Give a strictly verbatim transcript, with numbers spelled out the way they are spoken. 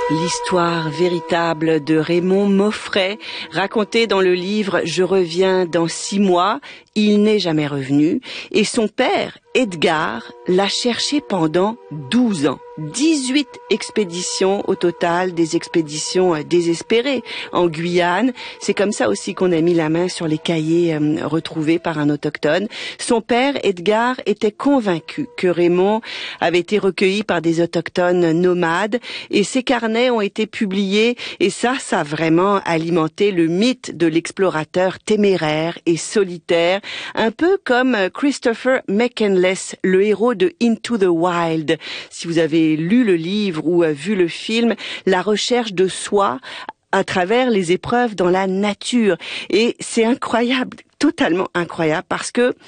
L'histoire véritable de Raymond Mauffray, racontée dans le livre « Je reviens dans six mois », il n'est jamais revenu, et son père, Edgar, l'a cherché pendant douze ans. dix-huit expéditions au total, des expéditions désespérées en Guyane. C'est comme ça aussi qu'on a mis la main sur les cahiers euh, retrouvés par un autochtone. Son père, Edgar, était convaincu que Raymond avait été recueilli par des autochtones nomades et ses carnets ont été publiés et ça, ça a vraiment alimenté le mythe de l'explorateur téméraire et solitaire, un peu comme Christopher McCandless, le héros de Into the Wild. Si vous avez lu le livre ou vu le film, la recherche de soi à travers les épreuves dans la nature. Et c'est incroyable, totalement incroyable, parce que